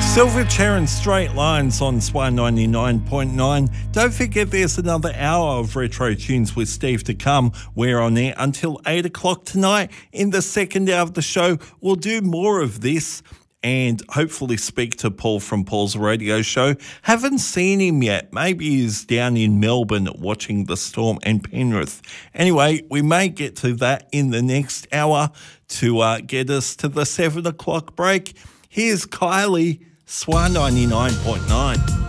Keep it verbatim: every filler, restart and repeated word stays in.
Silverchair and Straight Lines on Swan ninety-nine point nine. Don't forget there's another hour of Retro Tunes with Steve to come. We're on air until eight o'clock tonight. In the second hour of the show, we'll do more of this and hopefully speak to Paul from Paul's radio show. Haven't seen him yet. Maybe he's down in Melbourne watching the storm and Penrith. Anyway, we may get to that in the next hour to uh, get us to the seven o'clock break. Here's Kylie, Swan ninety-nine point nine.